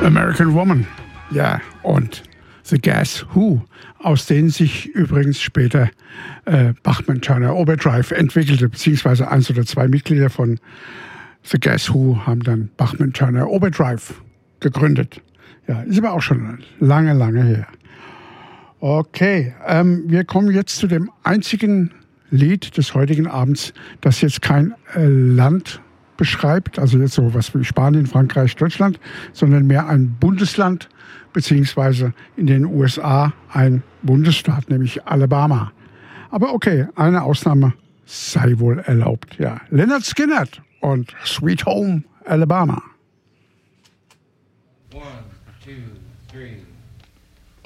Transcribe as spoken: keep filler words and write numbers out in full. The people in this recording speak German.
American Woman. Ja, und The Guess Who, aus denen sich übrigens später äh, Bachman Turner Overdrive entwickelte, beziehungsweise eins oder zwei Mitglieder von The Guess Who haben dann Bachman Turner Overdrive gegründet. Ja, ist aber auch schon lange, lange her. Okay, ähm, wir kommen jetzt zu dem einzigen Lied des heutigen Abends, das jetzt kein äh, Land beschreibt, also jetzt so was wie Spanien, Frankreich, Deutschland, sondern mehr ein Bundesland, beziehungsweise in den U S A ein Bundesstaat, nämlich Alabama. Aber okay, eine Ausnahme sei wohl erlaubt. Ja, Lynyrd Skynyrd und Sweet Home Alabama. One, two, three.